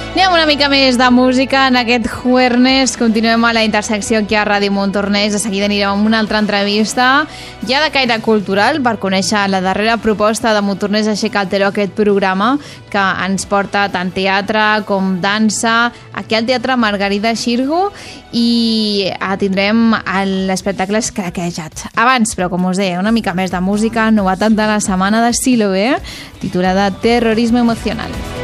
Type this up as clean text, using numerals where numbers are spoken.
Anem una mica més de música en aquest jueves. Continuem a la intersecció aquí a Ràdio Montornès. De seguida anirem amb una altra entrevista, ja de caire cultural, per conèixer la darrera proposta de Montornès Aixeca el Teló, aquest programa que ens porta tant teatre com dansa aquí al Teatre Margarida Xirgu, i tindrem l'espectacle Craquejat. Abans, però com us deia, una mica més de música, novetat de la setmana de Siloé, titulada Terrorisme Emocional.